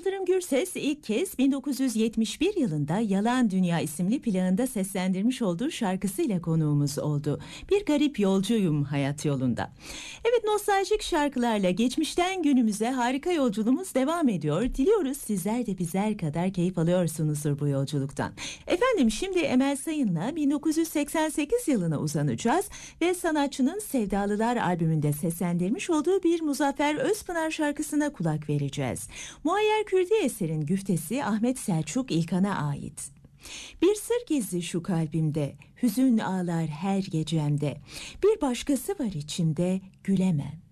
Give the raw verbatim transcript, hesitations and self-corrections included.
Yıldırım Gürses ilk kez bin dokuz yüz yetmiş bir yılında Yalan Dünya isimli plağında seslendirmiş olduğu şarkısıyla konuğumuz oldu. Bir garip yolcuyum hayat yolunda. Evet, nostaljik şarkılarla geçmişten günümüze harika yolculuğumuz devam ediyor. Diliyoruz sizler de bizler kadar keyif alıyorsunuzdur bu yolculuktan. Efendim, şimdi Emel Sayın'la bin dokuz yüz seksen sekiz yılına uzanacağız ve sanatçının Sevdalılar albümünde seslendirmiş olduğu bir Muzaffer Özpınar şarkısına kulak vereceğiz. Muayyer Kürdi eserin güftesi Ahmet Selçuk İlkan'a ait. Bir sır gizli şu kalbimde, hüzün ağlar her gecemde. Bir başkası var içimde, gülemem.